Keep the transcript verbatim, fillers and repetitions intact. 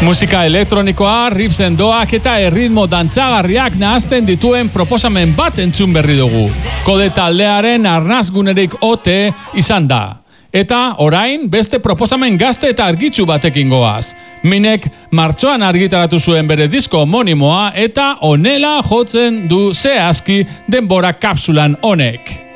Musika elektronikoa, riff sendoak eta erritmo dantzagarriak nahazten dituen proposamen bat entzun berri dugu. Kode taldearen arnazgunerik ote izan da. Eta orain beste proposamen gazte eta argitsu batekin goaz. Minek martxoan argitaratu zuen bere disko homonimoa eta honela jotzen du zehazki denbora kapsulan honek.